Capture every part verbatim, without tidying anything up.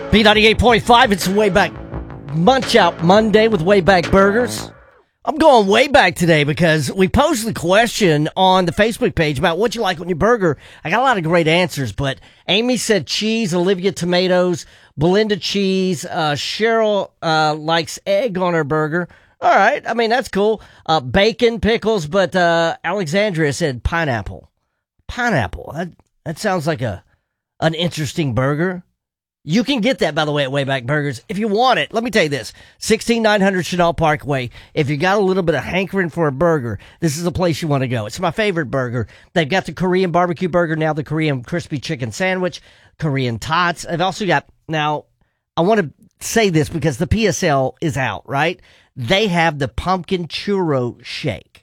B ninety-eight point five, it's Way Back Munch Out Monday with Way Back Burgers. I'm going way back today because we posed the question on the Facebook page about what you like on your burger. I got a lot of great answers, but Amy said cheese, Olivia tomatoes, Belinda cheese, uh, Cheryl uh, likes egg on her burger. All right, I mean, that's cool. Uh, bacon, pickles, but uh, Alexandria said pineapple. Pineapple, that, that sounds like a an interesting burger. You can get that, by the way, at Wayback Burgers. If you want it, let me tell you this. sixteen nine hundred Chanel Parkway. If you got a little bit of hankering for a burger, this is the place you want to go. It's my favorite burger. They've got the Korean barbecue burger, now the Korean crispy chicken sandwich, Korean tots. They've also got, now, I want to say this because the P S L is out, right? They have the pumpkin churro shake.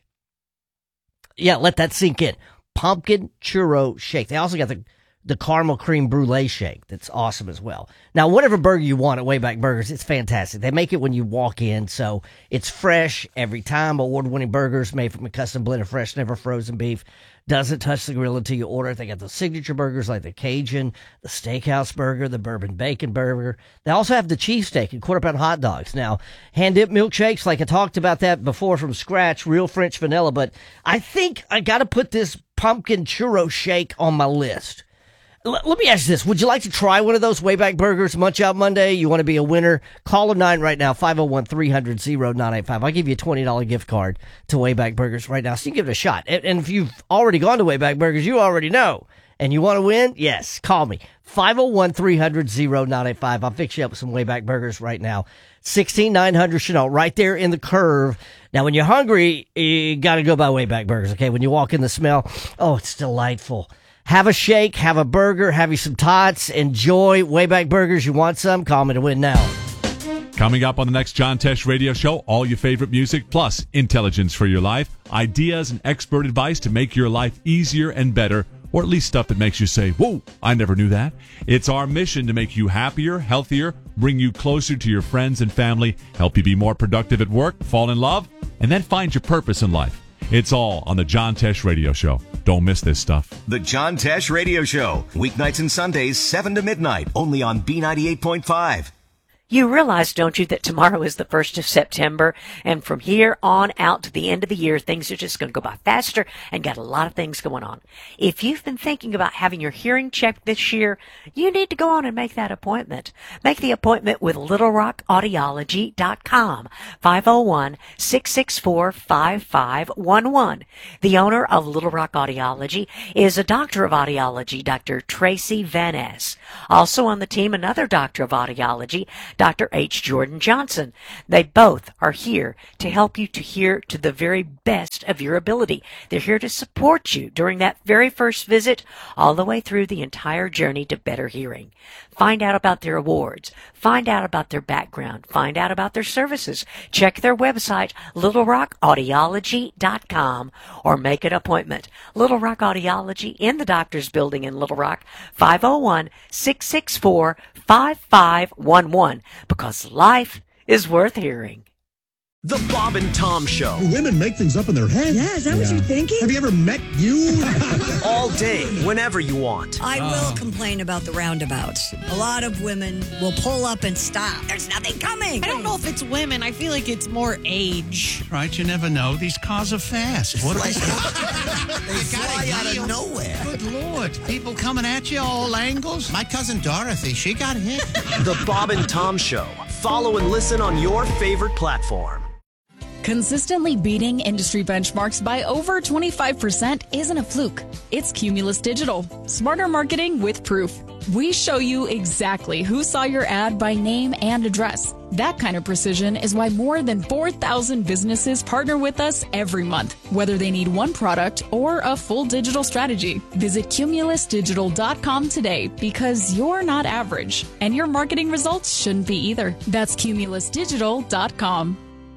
Yeah, let that sink in. Pumpkin churro shake. They also got the the caramel cream brulee shake. That's awesome as well. Now, whatever burger you want at Wayback Burgers, it's fantastic. They make it when you walk in, so it's fresh every time. Award-winning burgers made from a custom blend of fresh, never frozen beef. Doesn't touch the grill until you order it. They got the signature burgers like the Cajun, the Steakhouse burger, the bourbon bacon burger. They also have the cheesesteak and quarter pound hot dogs. Now, hand-dipped milkshakes, like I talked about that before from scratch, real French vanilla, but I think I got to put this pumpkin churro shake on my list. Let me ask you this. Would you like to try one of those Wayback Burgers Munch Out Monday? You want to be a winner? Call a nine right now, five oh one, three hundred, oh nine eight five. I'll give you a twenty dollars gift card to Wayback Burgers right now, so you can give it a shot. And if you've already gone to Wayback Burgers, you already know. And you want to win? Yes, call me. five oh one, three hundred, oh nine eight five. I'll fix you up with some Wayback Burgers right now. sixteen nine hundred Chanel, right there in the curve. Now, when you're hungry, you got to go by Wayback Burgers, okay? When you walk in the smell, oh, it's delightful. Have a shake, have a burger, have you some tots, enjoy Wayback Burgers. You want some? Call me to win now. Coming up on the next John Tesh radio show, all your favorite music, plus intelligence for your life, ideas and expert advice to make your life easier and better, or at least stuff that makes you say, whoa, I never knew that. It's our mission to make you happier, healthier, bring you closer to your friends and family, help you be more productive at work, fall in love, and then find your purpose in life. It's all on the John Tesh radio show. Don't miss this stuff. The John Tesh Radio Show. Weeknights and Sundays, seven to midnight, only on B ninety-eight point five. You realize, don't you, that tomorrow is the first of September, and from here on out to the end of the year, things are just going to go by faster and got a lot of things going on. If you've been thinking about having your hearing checked this year, you need to go on and make that appointment. Make the appointment with Little Rock Audiology dot com, five oh one, six six four, five five one one. The owner of Little Rock Audiology is a doctor of audiology, Doctor Tracy Van Ness. Also on the team, another doctor of audiology, Doctor H. Jordan Johnson. They both are here to help you to hear to the very best of your ability. They're here to support you during that very first visit, all the way through the entire journey to better hearing. Find out about their awards. Find out about their background. Find out about their services. Check their website, Little Rock Audiology dot com, or make an appointment. Little Rock Audiology in the doctor's building in Little Rock, five oh one, six six four, five five one one, because life is worth hearing. The Bob and Tom Show. Women make things up in their head. Yeah, is that yeah. what you're thinking? Have you ever met you? All day, whenever you want. I oh. will complain about the roundabouts. A lot of women will pull up and stop. There's nothing coming. I don't know if it's women. I feel like it's more age. Right, you never know. These cars are fast. What are they? They fly out of nowhere. Good Lord. People coming at you all angles. My cousin Dorothy, she got hit. The Bob and Tom Show. Follow and listen on your favorite platform. Consistently beating industry benchmarks by over twenty-five percent isn't a fluke. It's Cumulus Digital. Smarter marketing with proof. We show you exactly who saw your ad by name and address. That kind of precision is why more than four thousand businesses partner with us every month, whether they need one product or a full digital strategy. Visit Cumulus Digital dot com today, because you're not average, and your marketing results shouldn't be either. That's Cumulus Digital dot com.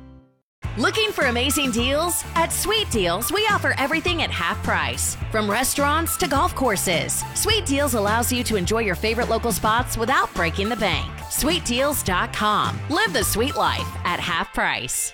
Looking for amazing deals? At Sweet Deals, we offer everything at half price. From restaurants to golf courses, Sweet Deals allows you to enjoy your favorite local spots without breaking the bank. Sweet Deals dot com. Live the sweet life at half price.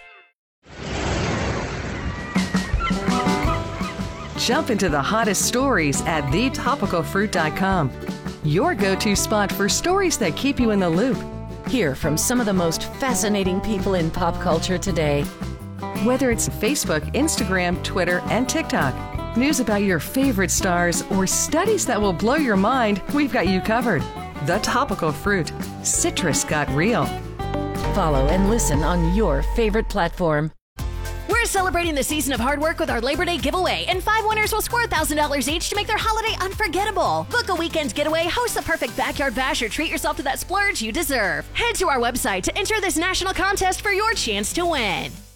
Jump into the hottest stories at the topical fruit dot com. your go-to spot for stories that keep you in the loop. Hear from some of the most fascinating people in pop culture today. Whether it's Facebook, Instagram, Twitter, and TikTok, news about your favorite stars, or studies that will blow your mind, we've got you covered. The Topical Fruit. Citrus got real. Follow and listen on your favorite platform. We're celebrating the season of hard work with our Labor Day giveaway, and five winners will score one thousand dollars each to make their holiday unforgettable. Book a weekend getaway, host the perfect backyard bash, or treat yourself to that splurge you deserve. Head to our website to enter this national contest for your chance to win.